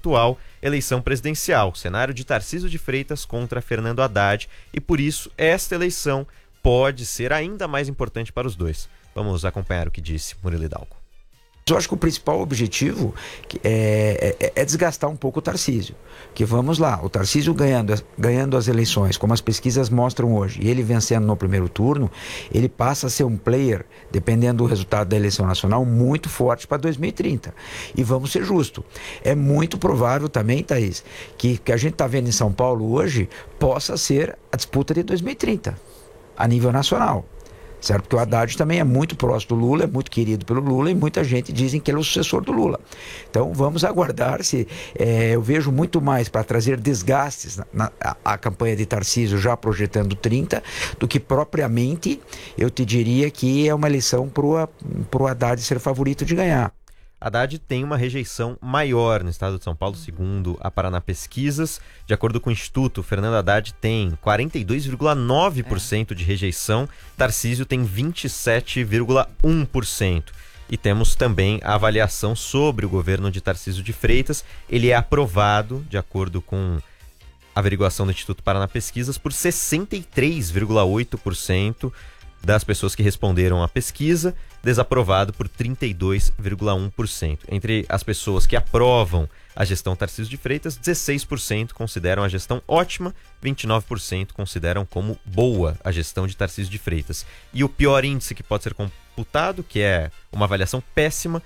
eventual eleição presidencial, cenário de Tarcísio de Freitas contra Fernando Haddad, e por isso esta eleição pode ser ainda mais importante para os dois. Vamos acompanhar o que disse Murilo Hidalgo. Eu acho que o principal objetivo é desgastar um pouco o Tarcísio. Que vamos lá, o Tarcísio ganhando as eleições, como as pesquisas mostram hoje, e ele vencendo no primeiro turno, ele passa a ser um player, dependendo do resultado da eleição nacional, muito forte para 2030. E vamos ser justos. É muito provável também, Thaís, que a gente está vendo em São Paulo hoje possa ser a disputa de 2030, a nível nacional. Certo? Porque o Haddad também é muito próximo do Lula, é muito querido pelo Lula e muita gente dizem que ele é o sucessor do Lula. Então vamos aguardar se eu vejo muito mais para trazer desgastes a campanha de Tarcísio já projetando 30 do que propriamente eu te diria que é uma eleição para o Haddad ser favorito de ganhar. Haddad tem uma rejeição maior no estado de São Paulo, segundo a Paraná Pesquisas. De acordo com o Instituto, Fernando Haddad tem 42,9% de rejeição, Tarcísio tem 27,1%. E temos também a avaliação sobre o governo de Tarcísio de Freitas. Ele é aprovado, de acordo com a averiguação do Instituto Paraná Pesquisas, por 63,8% das pessoas que responderam à pesquisa, desaprovado por 32,1%. Entre as pessoas que aprovam a gestão Tarcísio de Freitas, 16% consideram a gestão ótima, 29% consideram como boa a gestão de Tarcísio de Freitas. E o pior índice que pode ser computado, que é uma avaliação péssima,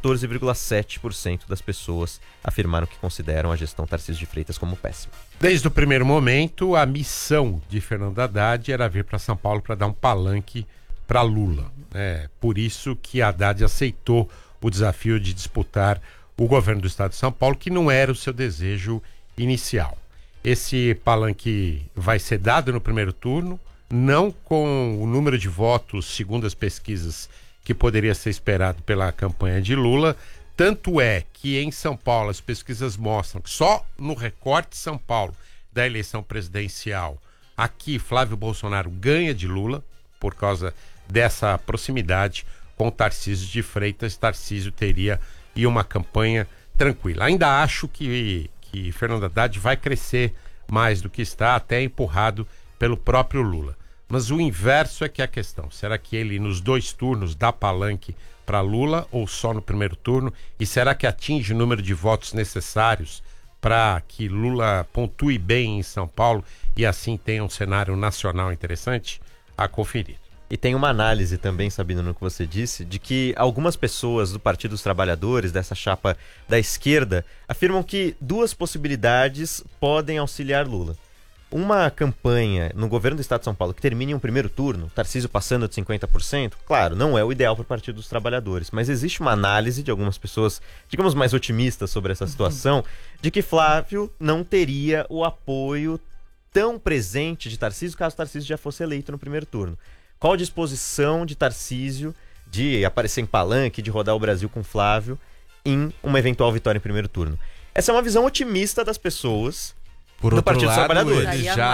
14,7% das pessoas afirmaram que consideram a gestão Tarcísio de Freitas como péssima. Desde o primeiro momento, a missão de Fernando Haddad era vir para São Paulo para dar um palanque para Lula. Por isso que Haddad aceitou o desafio de disputar o governo do estado de São Paulo, que não era o seu desejo inicial. Esse palanque vai ser dado no primeiro turno, não com o número de votos, segundo as pesquisas, que poderia ser esperado pela campanha de Lula. Tanto é que em São Paulo as pesquisas mostram que só no recorte de São Paulo da eleição presidencial, aqui Flávio Bolsonaro ganha de Lula por causa dessa proximidade com Tarcísio de Freitas. Tarcísio teria uma campanha tranquila. Ainda acho que Fernando Haddad vai crescer mais do que está, até empurrado pelo próprio Lula. Mas o inverso é que é a questão. Será que ele nos dois turnos dá palanque para Lula ou só no primeiro turno? E será que atinge o número de votos necessários para que Lula pontue bem em São Paulo e assim tenha um cenário nacional interessante? A conferir. E tem uma análise também, Sabino, no que você disse, de que algumas pessoas do Partido dos Trabalhadores, dessa chapa da esquerda, afirmam que duas possibilidades podem auxiliar Lula. Uma campanha no governo do estado de São Paulo que termine em um primeiro turno, Tarcísio passando de 50%, claro, não é o ideal para o Partido dos Trabalhadores, mas existe uma análise de algumas pessoas, digamos, mais otimistas sobre essa situação, de que Flávio não teria o apoio tão presente de Tarcísio caso Tarcísio já fosse eleito no primeiro turno. Qual a disposição de Tarcísio de aparecer em palanque, de rodar o Brasil com Flávio em uma eventual vitória em primeiro turno? Essa é uma visão otimista das pessoas do Partido dos Trabalhadores.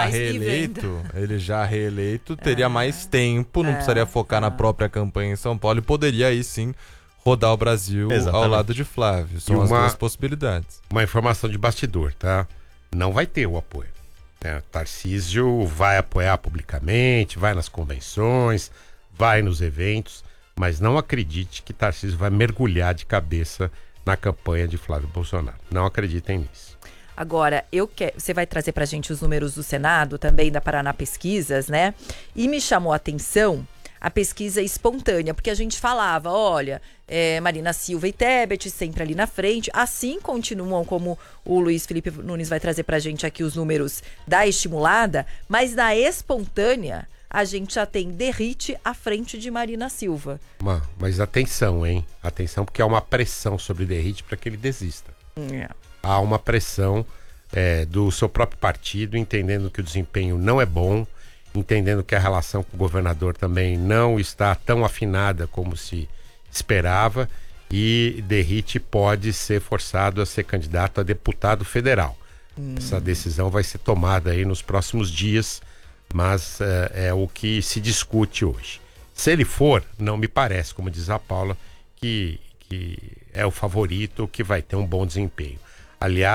Ele já reeleito, teria mais tempo, não precisaria focar na própria campanha em São Paulo e poderia aí sim rodar o Brasil ao lado de Flávio. São as duas possibilidades. Uma informação de bastidor, tá? Não vai ter o apoio. Tarcísio vai apoiar publicamente, vai nas convenções, vai nos eventos, mas não acredite que Tarcísio vai mergulhar de cabeça na campanha de Flávio Bolsonaro. Não acreditem nisso. Agora, você vai trazer pra gente os números do Senado, também da Paraná Pesquisas, né? E me chamou a atenção a pesquisa espontânea, porque a gente falava, olha, Marina Silva e Tebet sempre ali na frente, assim continuam, como o Luiz Felipe Nunes vai trazer pra gente aqui os números da estimulada, mas na espontânea a gente já tem Derrite à frente de Marina Silva. Mas atenção, hein? Atenção, porque há uma pressão sobre Derrite para que ele desista. Há uma pressão do seu próprio partido, entendendo que o desempenho não é bom, entendendo que a relação com o governador também não está tão afinada como se esperava, e Derrite pode ser forçado a ser candidato a deputado federal. Essa decisão vai ser tomada aí nos próximos dias, mas é o que se discute hoje. Se ele for, não me parece, como diz a Paula, que é o favorito, que vai ter um bom desempenho. Aliás,